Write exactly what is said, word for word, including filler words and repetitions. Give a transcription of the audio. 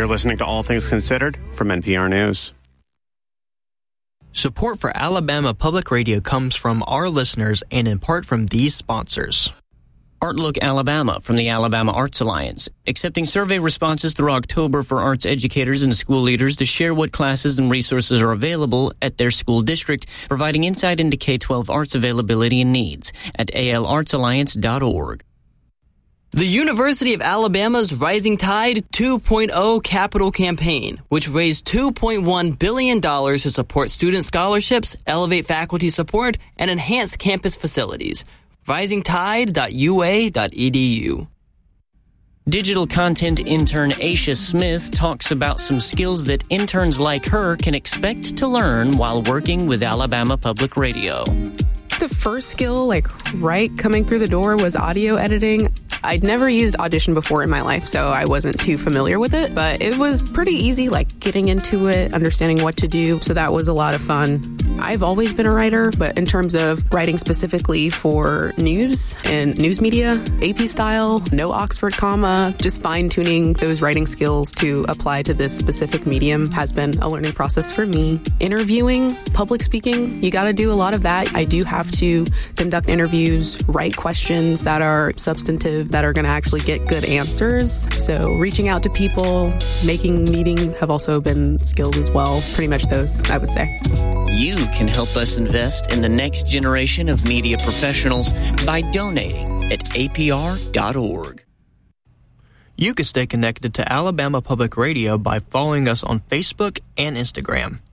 You're listening to All Things Considered from N P R News. Support for Alabama Public Radio comes from our listeners and in part from these sponsors. Artlook Alabama from the Alabama Arts Alliance, accepting survey responses through October for arts educators and school leaders to share what classes and resources are available at their school district, providing insight into K twelve arts availability and needs at a l arts alliance dot org. The University of Alabama's Rising Tide two point oh Capital Campaign, which raised two point one billion dollars to support student scholarships, elevate faculty support, and enhance campus facilities. rising tide dot u a dot e d u. Digital content intern Aisha Smith talks about some skills that interns like her can expect to learn while working with Alabama Public Radio. The first skill, like right coming through the door, was audio editing. I'd never used Audition before in my life, so I wasn't too familiar with it, but it was pretty easy, like getting into it, understanding what to do, so that was a lot of fun. I've always been a writer, but in terms of writing specifically for news and news media, A P style, no Oxford comma, just fine-tuning those writing skills to apply to this specific medium has been a learning process for me. Interviewing, public speaking, you gotta do a lot of that. I do have to conduct interviews, write questions that are substantive, that are going to actually get good answers. So reaching out to people, making meetings have also been skills as well. Pretty much those, I would say. You can help us invest in the next generation of media professionals by donating at a p r dot org. You can stay connected to Alabama Public Radio by following us on Facebook and Instagram.